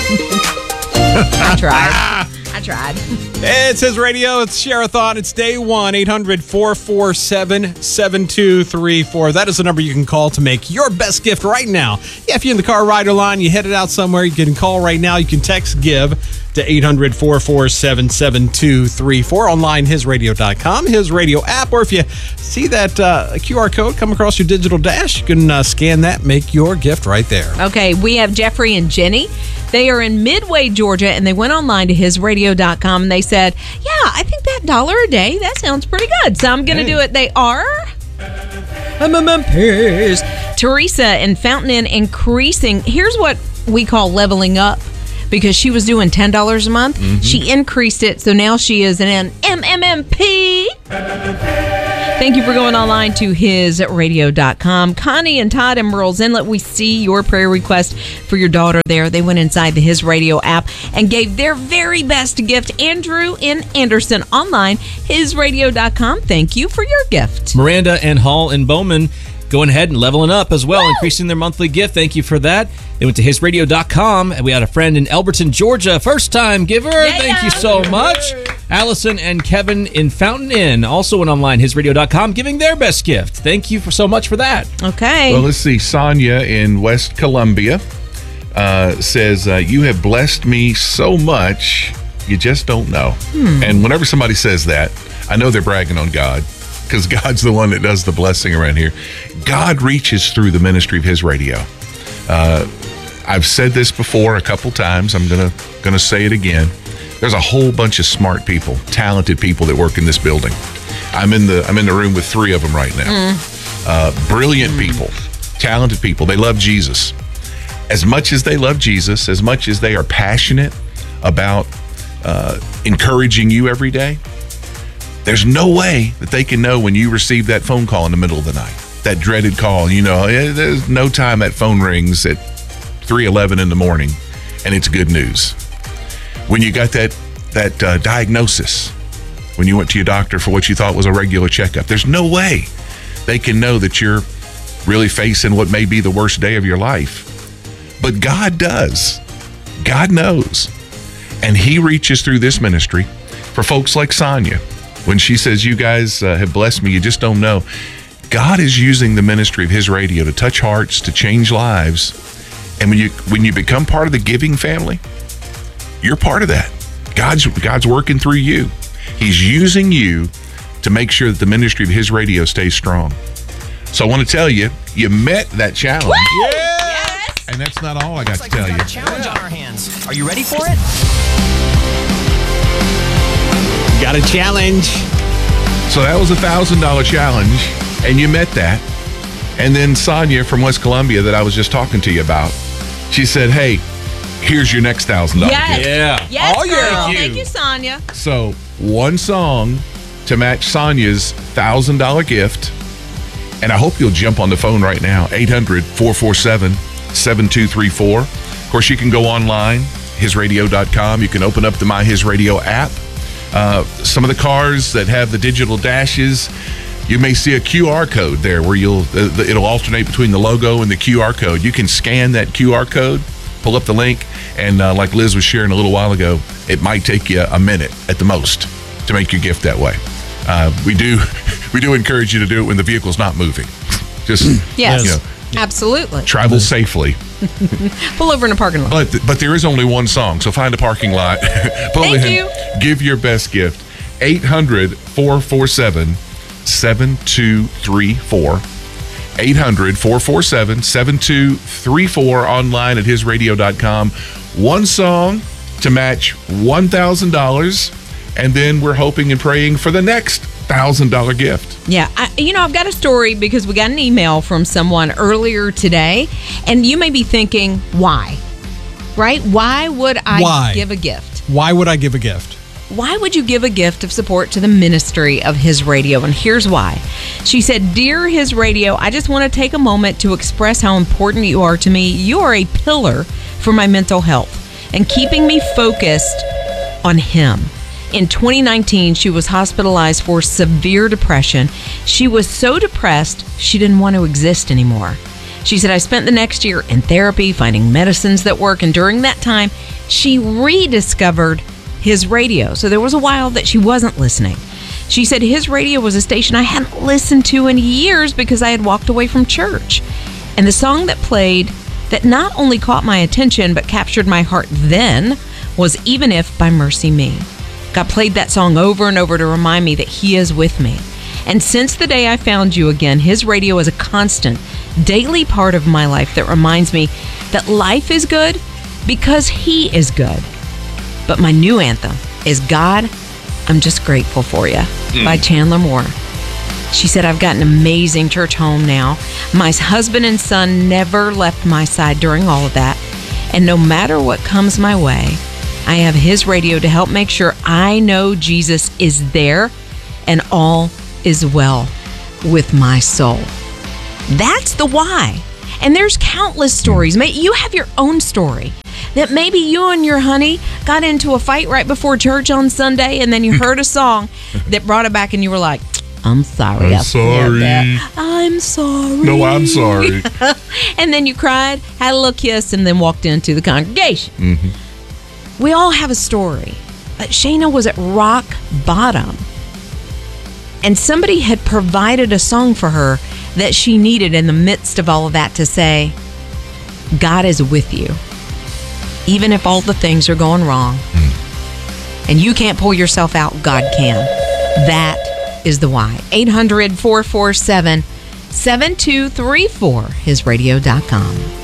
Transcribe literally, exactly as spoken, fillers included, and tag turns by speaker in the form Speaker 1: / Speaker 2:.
Speaker 1: I tried. I tried.
Speaker 2: It's his radio. It's Share-a-thon. It's day one. eight hundred, four four seven, seven two three four. That is the number you can call to make your best gift right now. Yeah, if you're in the car rider line, you headed out somewhere, you can call right now. You can text GIVE to eight hundred, four four seven, seven two three four. Online, his radio dot com, his radio app, or if you see that uh, Q R code come across your digital dash, you can uh, scan that, make your gift right there.
Speaker 1: Okay, we have Jeffrey and Jenny. They are in Midway, Georgia, and they went online to his radio dot com and they said, yeah, I think that dollar a day, that sounds pretty good. So I'm going to hey. do it. They are M M M Ps. Teresa in Fountain Inn increasing. Here's what we call leveling up. Because she was doing ten dollars a month, mm-hmm. she increased it, so now she is an M M M P. Thank you for going online to his radio dot com. Connie and Todd in Merle's Inlet, we see your prayer request for your daughter there. They went inside the His Radio app and gave their very best gift. Andrew in Anderson, online, his radio dot com. Thank you for your gift.
Speaker 3: Miranda and Hall in Bowman going ahead and leveling up as well, Woo! increasing their monthly gift. Thank you for that. They went to his radio dot com, and we had a friend in Elberton, Georgia, first-time giver. Yeah. Thank you so much. Allison and Kevin in Fountain Inn also went online, his radio dot com, giving their best gift. Thank you for so much for that.
Speaker 1: Okay.
Speaker 4: Well, let's see. Sonia in West Columbia uh, says, uh, you have blessed me so much, you just don't know. Hmm. And whenever somebody says that, I know they're bragging on God, because God's the one that does the blessing around here. God reaches through the ministry of his radio. Uh, I've said this before a couple times. I'm gonna gonna say it again. There's a whole bunch of smart people, talented people that work in this building. I'm in the I'm in the room with three of them right now. Mm. Uh, brilliant mm. people, talented people. They love Jesus. As much as they love Jesus, as much as they are passionate about uh, encouraging you every day, there's no way that they can know when you receive that phone call in the middle of the night, that dreaded call. You know, there's no time that phone rings at three eleven in the morning and it's good news. When you got that that uh, diagnosis, when you went to your doctor for what you thought was a regular checkup, there's no way they can know that you're really facing what may be the worst day of your life. But God does. God knows. And he reaches through this ministry for folks like Sonia. When she says, you guys uh, have blessed me, you just don't know. God is using the ministry of his radio to touch hearts, to change lives. And when you when you become part of the giving family, you're part of that. God's God's working through you. He's using you to make sure that the ministry of his radio stays strong. So I want to tell you, you met that challenge.
Speaker 1: Woo! Yes!
Speaker 4: And that's not all I got
Speaker 5: Looks
Speaker 4: to
Speaker 5: like
Speaker 4: tell
Speaker 5: we
Speaker 4: you.
Speaker 5: got a challenge on our hands. Are you ready for it?
Speaker 2: Got a challenge.
Speaker 4: So that was a one thousand dollars challenge, and you met that. And then Sonia from West Columbia that I was just talking to you about, she said, hey, here's your next one thousand dollars
Speaker 1: yes.
Speaker 4: gift.
Speaker 3: Yeah.
Speaker 1: Yes,
Speaker 2: Oh,
Speaker 1: girl.
Speaker 2: yeah.
Speaker 1: Thank you. Thank you, Sonia.
Speaker 4: So one song to match Sonia's one thousand dollars gift. And I hope you'll jump on the phone right now, eight hundred, four four seven, seven two three four. Of course, you can go online, his radio dot com. You can open up the My His Radio app. Uh, some of the cars that have the digital dashes, you may see a Q R code there where you'll uh, the, it'll alternate between the logo and the Q R code. You can scan that Q R code, pull up the link, and uh, like Liz was sharing a little while ago, it might take you a minute at the most to make your gift that way. Uh, we do we do encourage you to do it when the vehicle's not moving. Just
Speaker 1: Yes.
Speaker 4: you know,
Speaker 1: Absolutely.
Speaker 4: travel safely.
Speaker 1: Pull over in a parking lot.
Speaker 4: But but there is only one song, so find a parking lot. Pull
Speaker 1: Thank
Speaker 4: in.
Speaker 1: you.
Speaker 4: Give your best gift. eight hundred, four four seven, seven two three four. eight hundred, four four seven, seven two three four. Online at his radio dot com. One song to match one thousand dollars. And then we're hoping and praying for the next one thousand dollars gift.
Speaker 1: Yeah. I, you know, I've got a story because we got an email from someone earlier today, and you may be thinking, why? Right? Why would I
Speaker 2: Why?
Speaker 1: give a gift?
Speaker 2: Why would I give a gift?
Speaker 1: Why would you give a gift of support to the ministry of His Radio? And here's why. She said, Dear His Radio, I just want to take a moment to express how important you are to me. You are a pillar for my mental health and keeping me focused on Him. In twenty nineteen, she was hospitalized for severe depression. She was so depressed, she didn't want to exist anymore. She said, I spent the next year in therapy, finding medicines that work, and during that time, she rediscovered his radio. So there was a while that she wasn't listening. She said his radio was a station I hadn't listened to in years because I had walked away from church. And the song that played that not only caught my attention but captured my heart then was Even If by Mercy Me. God played that song over and over to remind me that He is with me. And since the day I found you again, His radio is a constant, daily part of my life that reminds me that life is good because He is good. But my new anthem is God, I'm Just Grateful For You mm. by Chandler Moore. She said, I've got an amazing church home now. My husband and son never left my side during all of that. And no matter what comes my way, I have His radio to help make sure I know Jesus is there and all is well with my soul. That's the why. And there's countless stories. You have your own story. That maybe you and your honey got into a fight right before church on Sunday, and then you heard a song that brought it back, and you were like, I'm sorry.
Speaker 4: I'm
Speaker 1: I said
Speaker 4: sorry.
Speaker 1: that. I'm sorry.
Speaker 4: No, I'm sorry.
Speaker 1: And then you cried, had a little kiss, and then walked into the congregation. Mm-hmm. We all have a story. But Shayna was at rock bottom, and somebody had provided a song for her that she needed in the midst of all of that to say, God is with you. Even if all the things are going wrong mm. and you can't pull yourself out, God can. That is the why. eight hundred, four four seven, seven two three four, his radio dot com.